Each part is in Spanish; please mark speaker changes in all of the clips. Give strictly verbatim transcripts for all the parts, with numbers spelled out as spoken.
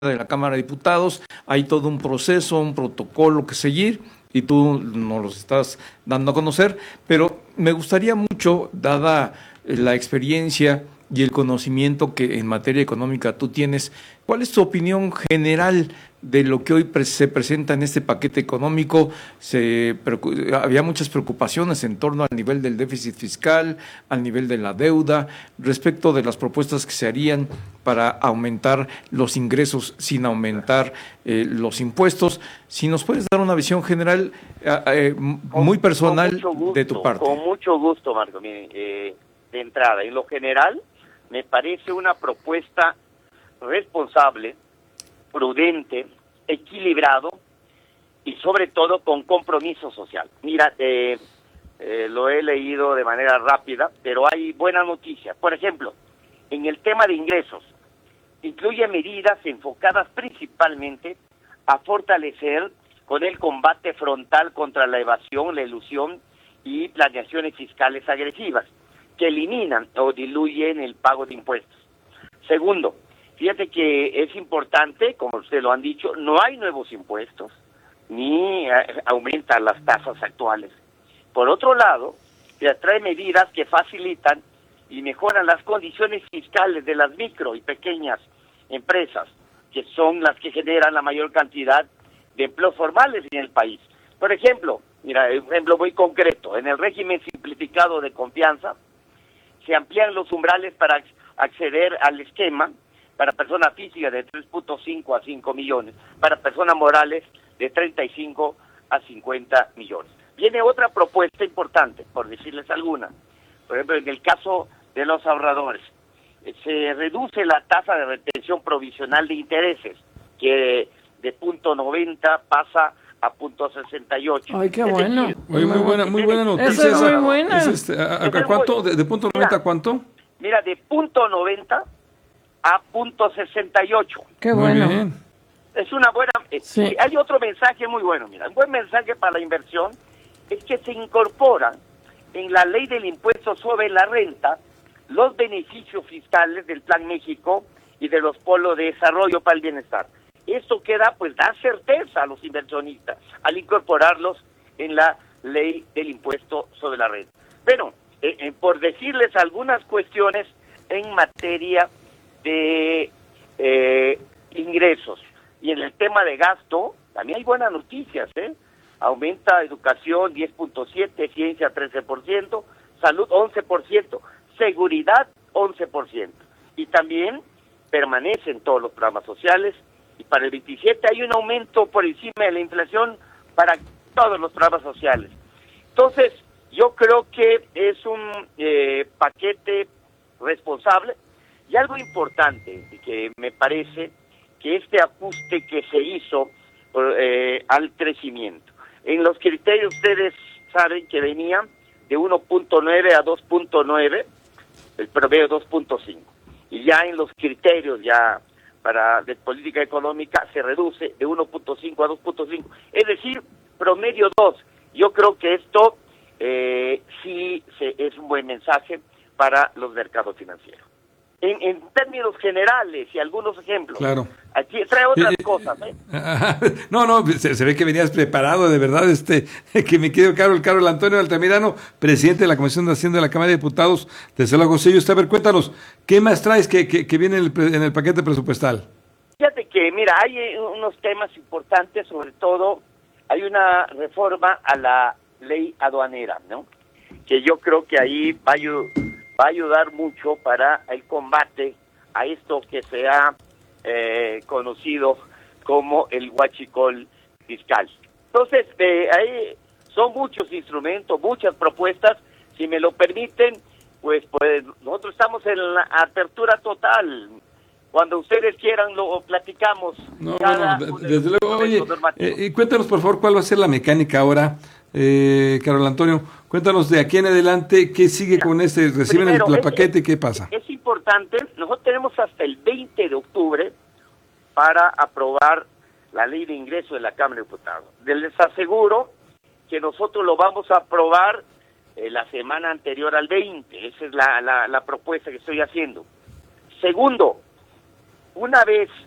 Speaker 1: de la Cámara de Diputados, hay todo un proceso, un protocolo que seguir, y tú nos los estás dando a conocer, pero me gustaría mucho, dada la experiencia y el conocimiento que en materia económica tú tienes, ¿cuál es tu opinión general de lo que hoy pre se presenta en este paquete económico? Se, había muchas preocupaciones en torno al nivel del déficit fiscal, al nivel de la deuda, respecto de las propuestas que se harían para aumentar los ingresos sin aumentar eh, los impuestos. Si nos puedes dar una visión general eh, muy personal
Speaker 2: gusto,
Speaker 1: de tu parte.
Speaker 2: Con mucho gusto, Marco. Mire, eh, de entrada, en lo general, me parece una propuesta responsable, prudente, equilibrado y sobre todo con compromiso social. Mira, eh, eh, lo he leído de manera rápida, pero hay buenas noticias. Por ejemplo, en el tema de ingresos, incluye medidas enfocadas principalmente a fortalecer con el combate frontal contra la evasión, la elusión y planeaciones fiscales agresivas, que eliminan o diluyen el pago de impuestos. Segundo, fíjate que es importante, como ustedes lo han dicho, no hay nuevos impuestos, ni eh, aumentan las tasas actuales. Por otro lado, se trae medidas que facilitan y mejoran las condiciones fiscales de las micro y pequeñas empresas, que son las que generan la mayor cantidad de empleos formales en el país. Por ejemplo, mira, un ejemplo muy concreto, en el régimen simplificado de confianza, se amplían los umbrales para acceder al esquema para personas físicas de tres punto cinco a cinco millones, para personas morales de treinta y cinco a cincuenta millones. Viene otra propuesta importante, por decirles alguna. Por ejemplo, en el caso de los ahorradores, se reduce la tasa de retención provisional de intereses, que de punto noventa pasa a punto sesenta y ocho.
Speaker 3: Ay, qué bueno.
Speaker 2: Decir,
Speaker 4: Oye, muy buena, muy buena noticia.
Speaker 3: Esa es muy buena.
Speaker 4: Es este, ¿a, a cuánto? ¿De, de punto noventa a cuánto?
Speaker 2: Mira, de punto noventa a punto sesenta y ocho.
Speaker 3: Qué
Speaker 4: muy
Speaker 3: bueno.
Speaker 4: Bien.
Speaker 2: Es una buena...
Speaker 3: Sí.
Speaker 2: Hay otro mensaje muy bueno, mira. Un buen mensaje para la inversión es que se incorpora en la ley del impuesto sobre la renta los beneficios fiscales del Plan México y de los polos de desarrollo para el bienestar. Esto queda, pues, da certeza a los inversionistas al incorporarlos en la ley del impuesto sobre la renta. Pero, eh, eh, por decirles algunas cuestiones en materia de eh, ingresos y en el tema de gasto, también hay buenas noticias, ¿eh? Aumenta educación diez punto siete, ciencia trece por ciento, salud once por ciento, seguridad once por ciento. Y también permanecen todos los programas sociales, y para el veintisiete hay un aumento por encima de la inflación para todos los programas sociales. Entonces, yo creo que es un eh, paquete responsable, y algo importante que me parece que este ajuste que se hizo eh, al crecimiento. En los criterios ustedes saben que venían de uno punto nueve a dos punto nueve, el promedio dos punto cinco. Y ya en los criterios ya para de política económica se reduce de uno punto cinco a dos punto cinco. Es decir, promedio dos. Yo creo que esto eh, sí se, es un buen mensaje para los mercados financieros. En, en términos generales y algunos ejemplos. Claro. Aquí trae otras eh, cosas, ¿eh?
Speaker 4: No, no, se, se ve que venías preparado, de verdad, este, que mi querido Carol, Carol Antonio Altamirano, presidente de la Comisión de Hacienda de la Cámara de Diputados, te saludo, José. A ver, cuéntanos, ¿qué más traes que, que, que viene en el, en el paquete presupuestal?
Speaker 2: Fíjate que, mira, hay unos temas importantes, sobre todo, hay una reforma a la ley aduanera, ¿no? Que yo creo que ahí va a va a ayudar mucho para el combate a esto que se ha eh, conocido como el huachicol fiscal. Entonces, eh, ahí son muchos instrumentos, muchas propuestas. Si me lo permiten, pues, pues nosotros estamos en la apertura total. Cuando ustedes quieran lo platicamos.
Speaker 4: No, cada no, de, desde luego. Oye, eh, cuéntanos por favor cuál va a ser la mecánica ahora, eh, Carol Antonio. Cuéntanos de aquí en adelante, ¿qué sigue Mira, con este? ¿Reciben primero, el, el paquete y qué pasa?
Speaker 2: Es, es importante, nosotros tenemos hasta el veinte de octubre para aprobar la ley de ingreso de la Cámara de Diputados. Les aseguro que nosotros lo vamos a aprobar eh, la semana anterior al veinte. Esa es la, la, la propuesta que estoy haciendo. Segundo, una vez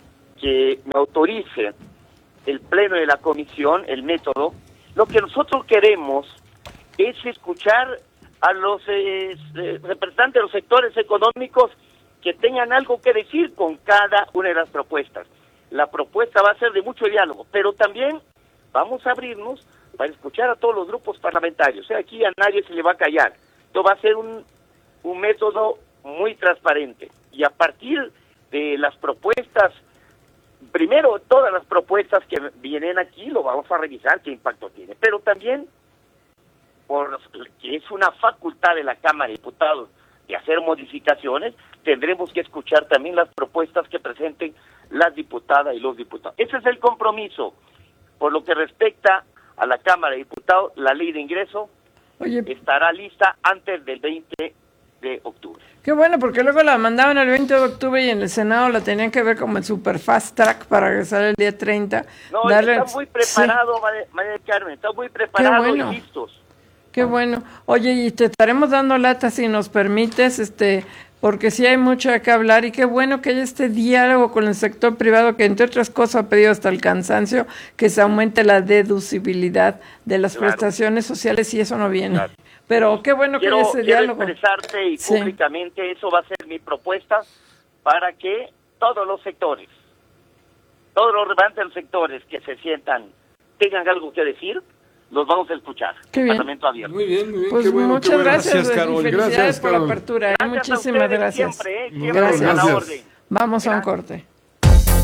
Speaker 2: que me autorice el pleno de la comisión, el método. Lo que nosotros queremos es escuchar a los eh, representantes de los sectores económicos que tengan algo que decir con cada una de las propuestas. La propuesta va a ser de mucho diálogo, pero también vamos a abrirnos para escuchar a todos los grupos parlamentarios. O sea, aquí a nadie se le va a callar. Esto va a ser un, un método muy transparente. Y a partir de las propuestas, primero todas las propuestas que vienen aquí, lo vamos a revisar qué impacto tiene. Pero también, por que es una facultad de la Cámara de Diputados de hacer modificaciones, tendremos que escuchar también las propuestas que presenten las diputadas y los diputados. Ese es el compromiso. Por lo que respecta a la Cámara de Diputados, la ley de ingreso Oye. estará lista antes del veinte de octubre.
Speaker 3: Qué bueno, porque luego la mandaban el veinte de octubre y en el Senado la tenían que ver como el super fast track para regresar el día treinta.
Speaker 2: No, darle... está muy preparado, sí. María, María Carmen, está muy preparado bueno. y listos.
Speaker 3: Qué bueno. Oye, y te estaremos dando lata si nos permites, este, porque sí hay mucho de qué hablar y qué bueno que haya este diálogo con el sector privado que, entre otras cosas, ha pedido hasta el cansancio que se aumente la deducibilidad de las claro. prestaciones sociales y eso no viene. Claro. Pero qué bueno quiero, que haya ese
Speaker 2: quiero
Speaker 3: diálogo.
Speaker 2: expresarte y
Speaker 3: sí.
Speaker 2: públicamente, eso va a ser mi propuesta para que todos los sectores, todos los representantes de los sectores que se sientan, tengan algo que decir, los vamos a escuchar.
Speaker 3: Qué bien.
Speaker 2: Parlamento abierto.
Speaker 4: Muy bien, muy bien.
Speaker 3: Pues
Speaker 4: qué bueno,
Speaker 3: muchas
Speaker 4: qué bueno.
Speaker 3: gracias,
Speaker 1: gracias Carol.
Speaker 3: Y felicidades
Speaker 4: gracias,
Speaker 3: por
Speaker 4: Carol.
Speaker 3: la apertura. ¿eh?
Speaker 2: Gracias
Speaker 3: Muchísimas gracias.
Speaker 2: Siempre, ¿eh? Siempre
Speaker 3: gracias.
Speaker 2: a la orden.
Speaker 3: Vamos
Speaker 2: gracias.
Speaker 3: a un corte.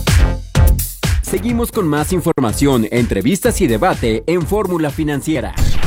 Speaker 5: Seguimos con más información, entrevistas y debate en Fórmula Financiera.